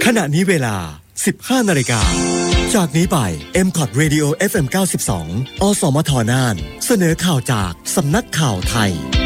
ขณะนี้เวลา 15 นาฬิกาจากนี้ไป MCOT Radio FM 92 อสมทน่านเสนอข่าวจากสำนักข่าวไทย